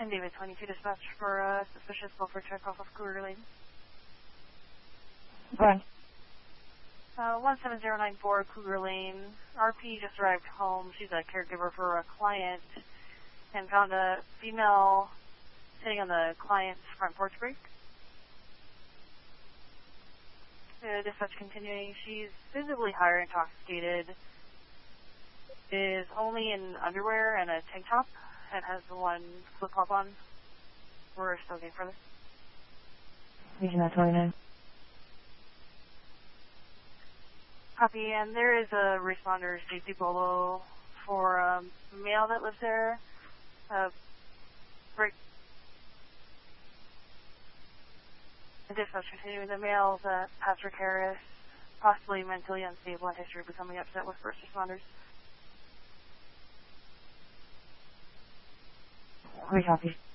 I'm David 22 dispatch for suspicious sulfur check off of Cougar Lane. Run. 17094 Cougar Lane. RP just arrived home. She's a caregiver for a client and found a female sitting on the client's front porch brake. Dispatch continuing. She's visibly higher intoxicated. Is only in underwear and a tank top and has the one flip-flop on. We're still getting further. Region 29. Copy, and there is a responder, JC Bolo, for a male that lives there. Dispatch continuing. The male's Patrick Harris, possibly mentally unstable and history of becoming upset with first responders. We copy.